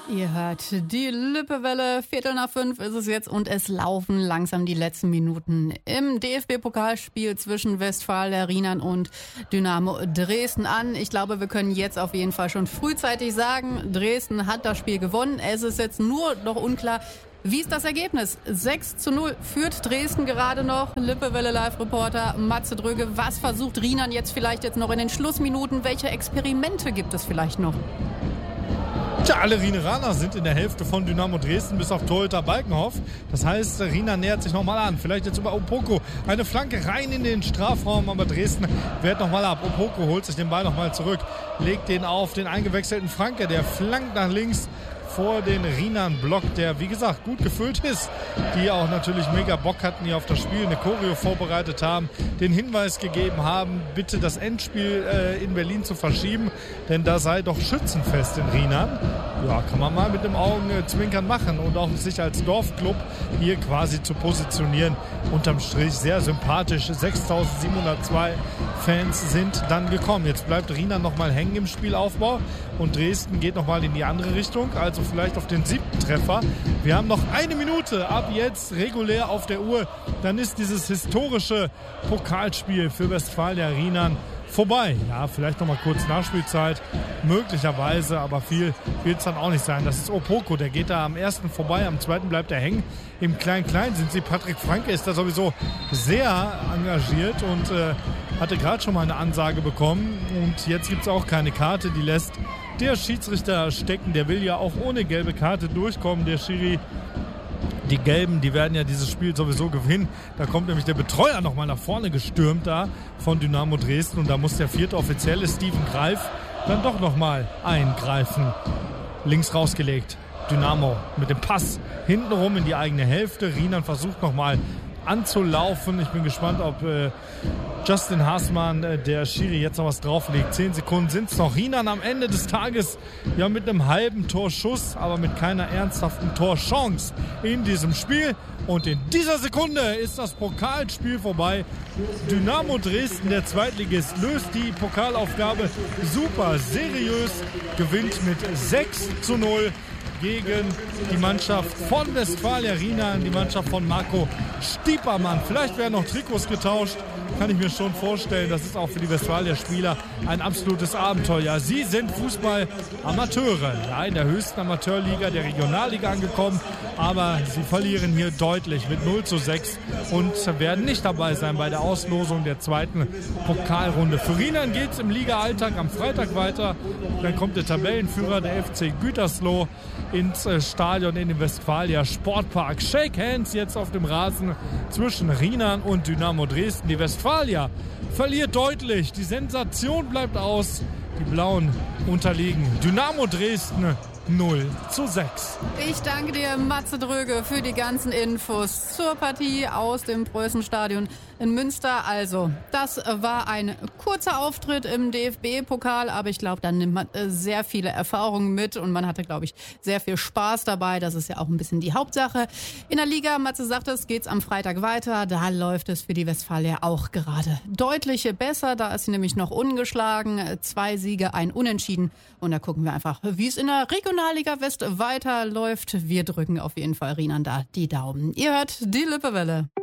Ihr hört die Lippewelle, 4:45 ist es jetzt und es laufen langsam die letzten Minuten im DFB-Pokalspiel zwischen Westfalia Rienan und Dynamo Dresden an. Ich glaube, wir können jetzt auf jeden Fall schon frühzeitig sagen, Dresden hat das Spiel gewonnen. Es ist jetzt nur noch unklar, wie ist das Ergebnis? 6:0 führt Dresden gerade noch. Lippewelle Live-Reporter Matze Dröge. Was versucht Rienan jetzt noch in den Schlussminuten? Welche Experimente gibt es vielleicht noch? Tja, alle Rieneraner sind in der Hälfte von Dynamo Dresden bis auf Torhüter Balkenhoff. Das heißt, Rienan nähert sich nochmal an. Vielleicht jetzt über Opoko. Eine Flanke rein in den Strafraum, aber Dresden wehrt nochmal ab. Opoko holt sich den Ball nochmal zurück, legt den auf den eingewechselten Franke. Der flankt nach links vor den Rienan-Block, der wie gesagt gut gefüllt ist, die auch natürlich mega Bock hatten, hier auf das Spiel eine Choreo vorbereitet haben, den Hinweis gegeben haben, bitte das Endspiel in Berlin zu verschieben, denn da sei doch Schützenfest in Rienan. Ja, kann man mal mit dem Augenzwinkern machen und auch sich als Dorfclub hier quasi zu positionieren. Unterm Strich sehr sympathisch. 6.702 Fans sind dann gekommen. Jetzt bleibt Rienan nochmal hängen im Spielaufbau und Dresden geht nochmal in die andere Richtung, also vielleicht auf den 7. Treffer. Wir haben noch eine Minute ab jetzt regulär auf der Uhr. Dann ist dieses historische Pokalspiel für Westfalia Rienan vorbei. Ja, vielleicht nochmal kurz Nachspielzeit, möglicherweise, aber viel wird es dann auch nicht sein. Das ist Opoko, der geht da am ersten vorbei, am zweiten bleibt er hängen. Im Klein-Klein sind sie. Patrick Franke ist da sowieso sehr engagiert und hatte gerade schon mal eine Ansage bekommen. Und jetzt gibt es auch keine Karte, die lässt der Schiedsrichter stecken. Der will ja auch ohne gelbe Karte durchkommen, der Schiri. Die Gelben, die werden ja dieses Spiel sowieso gewinnen. Da kommt nämlich der Betreuer nochmal nach vorne gestürmt da von Dynamo Dresden. Und da muss der 4. Offizielle Steven Greif dann doch nochmal eingreifen. Links rausgelegt. Dynamo mit dem Pass hintenrum in die eigene Hälfte. Rienan versucht nochmal anzulaufen. Ich bin gespannt, ob Justin Haßmann, der Schiri, jetzt noch was drauflegt. 10 Sekunden sind es noch. Rienan am Ende des Tages ja mit einem halben Torschuss, aber mit keiner ernsthaften Torchance in diesem Spiel. Und in dieser Sekunde ist das Pokalspiel vorbei. Dynamo Dresden, der Zweitligist, löst die Pokalaufgabe super seriös, gewinnt mit 6:0 gegen die Mannschaft von Westfalia Rienan, die Mannschaft von Marco Stiepermann. Vielleicht werden noch Trikots getauscht, kann ich mir schon vorstellen. Das ist auch für die Westfalia-Spieler ein absolutes Abenteuer. Sie sind Fußball-Amateure, ja, in der höchsten Amateurliga, der Regionalliga angekommen, aber sie verlieren hier deutlich mit 0:6 und werden nicht dabei sein bei der Auslosung der zweiten Pokalrunde. Für Rienan geht es im Liga-Alltag am Freitag weiter. Dann kommt der Tabellenführer, der FC Gütersloh, ins Stadion in den Westfalia Sportpark. Shake Hands jetzt auf dem Rasen zwischen Rienan und Dynamo Dresden. Die Westfalia verliert deutlich. Die Sensation bleibt aus. Die Blauen unterliegen Dynamo Dresden 0:6. Ich danke dir, Matze Dröge, für die ganzen Infos zur Partie aus dem Preußenstadion in Münster. Also, das war ein kurzer Auftritt im DFB-Pokal, aber ich glaube, da nimmt man sehr viele Erfahrungen mit und man hatte, glaube ich, sehr viel Spaß dabei. Das ist ja auch ein bisschen die Hauptsache. In der Liga, Matze sagt es, geht's am Freitag weiter. Da läuft es für die Westfalia auch gerade deutlich besser. Da ist sie nämlich noch ungeschlagen. 2 Siege, 1 Unentschieden. Und da gucken wir einfach, wie es in der Regionalliga West weiterläuft. Wir drücken auf jeden Fall Rienan da die Daumen. Ihr hört die Lippewelle.